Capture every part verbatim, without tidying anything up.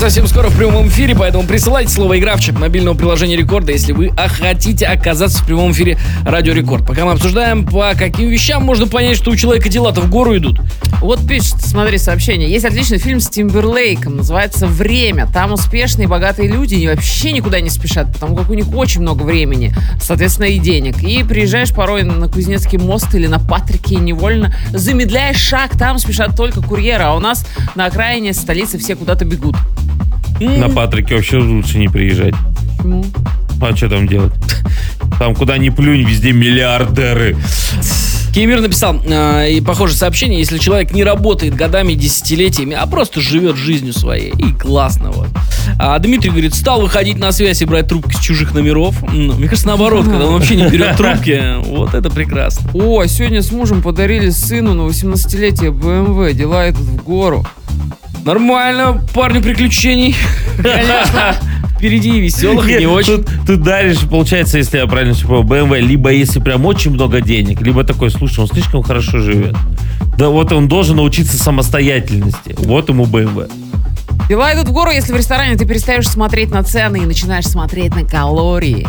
совсем скоро в прямом эфире, поэтому присылайте слово «Игра» в чат мобильного приложения Рекорда, если вы хотите оказаться в прямом эфире Радио Рекорд. Пока мы обсуждаем, по каким вещам можно понять, что у человека дела-то в гору идут. Вот пишет, смотри, сообщение. Есть отличный фильм с Тимберлейком, называется «Время». Там успешные, богатые люди и вообще никуда не спешат, потому как у них очень много времени, соответственно, и денег. И приезжаешь порой на Кузнецкий мост или на Патрике и невольно замедляешь шаг, там спешат только курьеры, а у нас на окраине столицы все куда-то бегут. На Патрике вообще лучше не приезжать. Почему? А что там делать? Там куда ни плюнь, везде миллиардеры. Кемир написал, э, и похожее сообщение: если человек не работает годами, десятилетиями, а просто живет жизнью своей, и классно вот. А Дмитрий говорит, стал выходить на связь и брать трубки с чужих номеров. Ну, мне кажется, наоборот, когда он вообще не берет трубки, вот это прекрасно. О, сегодня с мужем подарили сыну на восемнадцатилетие бэ эм вэ, дела идут в гору. Нормально, парню приключений. Конечно. Впереди веселых и не очень. Тут, тут дальше, получается, если я правильно все понял, бэ эм вэ, либо если прям очень много денег, либо такой, слушай, он слишком хорошо живет. Да вот он должен научиться самостоятельности. Вот ему бэ эм вэ. Дела идут в гору, если в ресторане ты перестаешь смотреть на цены и начинаешь смотреть на калории.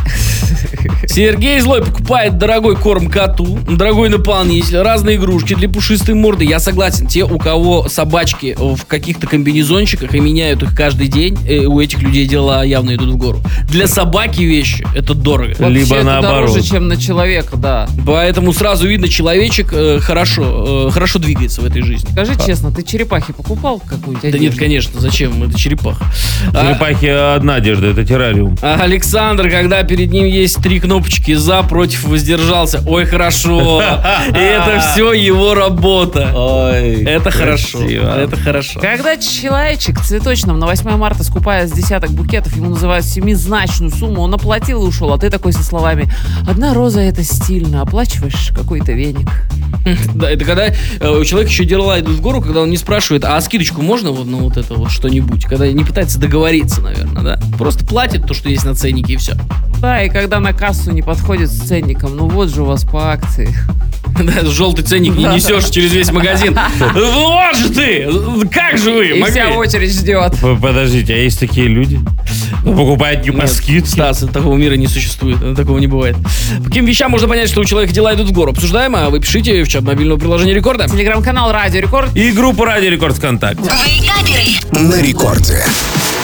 Сергей Злой покупает дорогой корм коту, дорогой наполнитель, разные игрушки для пушистой морды. Я согласен, те, у кого собачки в каких-то комбинезончиках и меняют их каждый день, э, у этих людей дела явно идут в гору. Для собаки вещи это дорого. Вообще Либо это наоборот. дороже, чем на человека, да. Поэтому сразу видно, человечек э, хорошо, э, хорошо двигается в этой жизни. Скажи честно, ты черепахи покупал какую-нибудь Да одежду? нет, конечно, зачем? Это черепаха. Черепахи одна одежда, это террариум. А Александр, когда перед ним есть три кнопочки за, против, воздержался. Ой, хорошо. И это все его работа. Ой, Это хорошо. Это хорошо. Когда человечек в цветочном на восьмое марта, скупая с десяток букетов, ему называют семизначную сумму, он оплатил и ушел, а ты такой со словами: одна роза — это стильно, оплачиваешь какой-то веник. Да, это когда э, у человека еще дела идут в гору, когда он не спрашивает, а скидочку можно вот на вот это вот что-нибудь, когда не пытается договориться, наверное, да? Просто платит то, что есть на ценнике, и все. Да, и когда на кассу не подходит с ценником, ну вот же у вас по акции. Да, желтый ценник не несешь через весь магазин. Вот же ты! Как же вы И могли? вся очередь ждет. П- Подождите, а есть такие люди? Ну, покупают не по Нет, скидке. Стас, такого мира не существует, такого не бывает. По каким вещам можно понять, что у человека дела идут в гору? Обсуждаем, а вы пишите в чат мобильного приложения Рекорда. Телеграм-канал Радио Рекорд. И группа Радио Рекорд ВКонтакте. На рекорде.